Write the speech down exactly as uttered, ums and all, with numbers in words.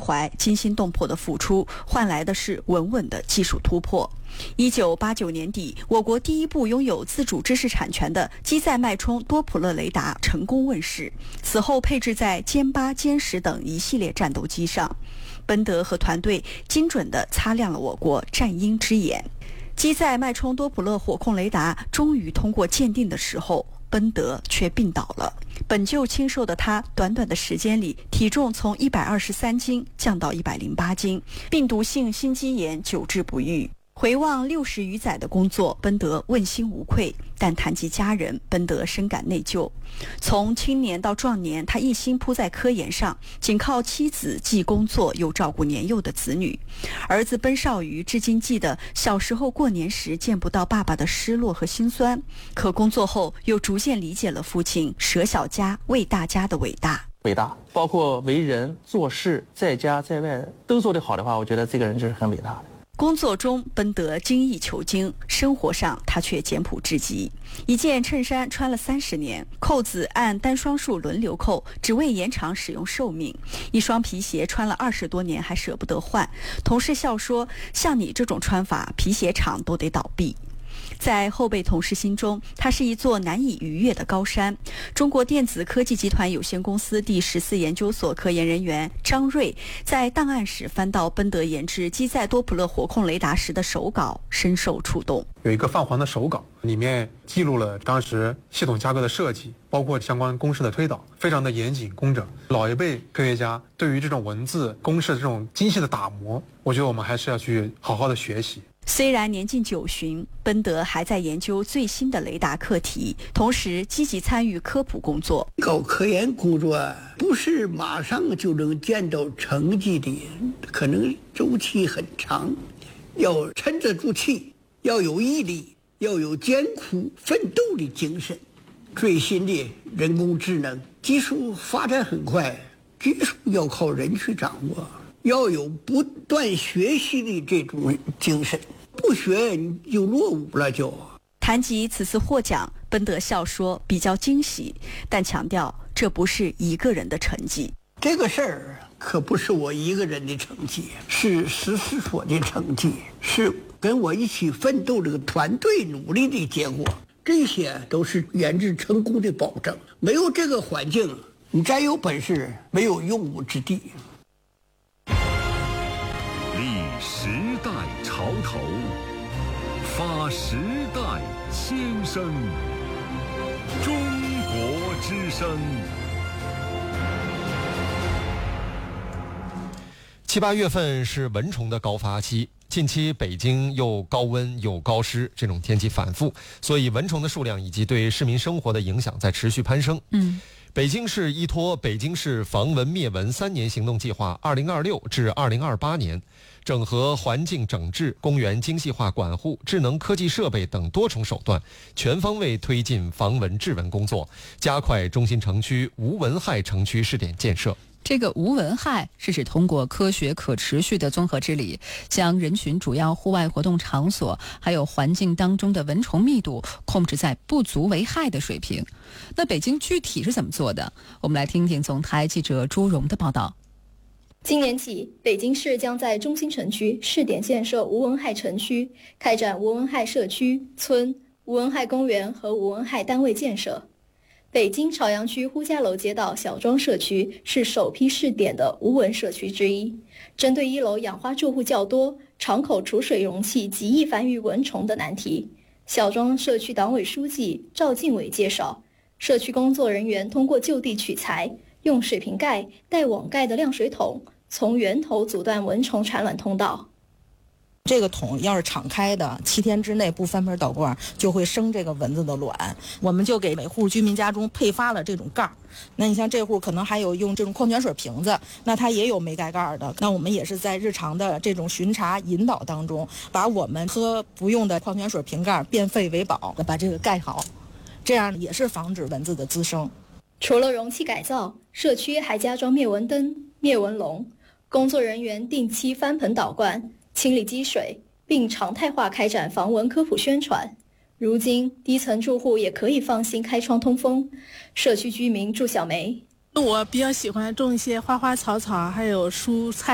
怀、惊心动魄的付出，换来的是稳稳的技术突破。一九八九年底，我国第一部拥有自主知识产权的机载脉冲多普勒雷达成功问世，此后配置在歼八、歼十等一系列战斗机上。奔德和团队精准地擦亮了我国战鹰之眼。机载脉冲多普勒火控雷达终于通过鉴定的时候，奔德却病倒了。本就清瘦的他，短短的时间里，体重从一百二十三斤降到一百零八斤，病毒性心肌炎久治不愈。回望六十余载的工作，奔德问心无愧，但谈及家人，奔德深感内疚。从青年到壮年，他一心扑在科研上，仅靠妻子既工作又照顾年幼的子女。儿子奔少瑜至今记得小时候过年时见不到爸爸的失落和心酸，可工作后又逐渐理解了父亲舍小家为大家的伟大。 伟大，包括为人做事，在家在外都做得好的话，我觉得这个人就是很伟大的。 工作中奔德精益求精，生活上他却简朴至极。一件衬衫穿了三十年，扣子按单双数轮流扣，只为延长使用寿命。一双皮鞋穿了二十多年还舍不得换，同事笑说：“像你这种穿法，皮鞋厂都得倒闭。”在后辈同事心中，它是一座难以逾越的高山。中国电子科技集团有限公司第十四研究所科研人员张瑞在档案室翻到奔德研制机载多普勒火控雷达时的手稿，深受触动。 有一个泛黄的手稿，里面记录了当时系统架构的设计，包括相关公式的推导，非常的严谨工整。老一辈科学家对于这种文字公式的这种精细的打磨，我觉得我们还是要去好好的学习。 虽然年近九旬，奔德还在研究最新的雷达课题，同时积极参与科普工作。 搞科研工作不是马上就能见到成绩的，可能周期很长，要沉得住气，要有毅力，要有艰苦奋斗的精神。最新的人工智能技术发展很快，技术要靠人去掌握，要有不断学习的这种精神，不学你就落伍了就。 谈及此次获奖，奔德笑说比较惊喜，但强调这不是一个人的成绩。 这个事儿可不是我一个人的成绩，是实施所的成绩，是跟我一起奋斗这个团队努力的结果。这些都是研制成功的保证。没有这个环境，你再有本事没有用武之地。 立时代潮头，发时代先声。中国之声。 七八月份是蚊虫的高发期，近期北京又高温又高湿，这种天气反复，所以蚊虫的数量以及对市民生活的影响在持续攀升。嗯，北京市依托北京市防蚊灭蚊三年行动计划二零二六至二零二八年，整合环境整治、公园精细化管护、智能科技设备等多重手段，全方位推进防蚊治蚊工作，加快中心城区无蚊害城区试点建设。 这个无蚊害是指通过科学可持续的综合治理，将人群主要户外活动场所还有环境当中的蚊虫密度控制在不足为害的水平。那北京具体是怎么做的？我们来听听总台记者朱荣的报道。 今年起，北京市将在中心城区试点建设无蚊害城区，开展无蚊害社区、村、无蚊害公园和无蚊害单位建设。北京朝阳区呼家楼街道小庄社区是首批试点的无蚊社区之一。针对一楼养花住户较多、敞口储水容器极易繁育蚊虫的难题，小庄社区党委书记赵进伟介绍，社区工作人员通过就地取材，用水瓶盖、带网盖的晾水桶，从源头阻断蚊虫产卵通道。 这个桶要是敞开的，七天之内不翻盆倒罐，就会生这个蚊子的卵。我们就给每户居民家中配发了这种盖儿。那你像这户可能还有用这种矿泉水瓶子，那它也有没盖盖的。那我们也是在日常的这种巡查引导当中，把我们喝不用的矿泉水瓶盖变废为宝，把这个盖好，这样也是防止蚊子的滋生。 除了容器改造，社区还加装灭蚊灯、灭蚊笼，工作人员定期翻盆倒罐，清理积水，并常态化开展防蚊科普宣传。如今，低层住户也可以放心开窗通风。社区居民祝小梅： 我比较喜欢种一些花花草草，还有蔬菜。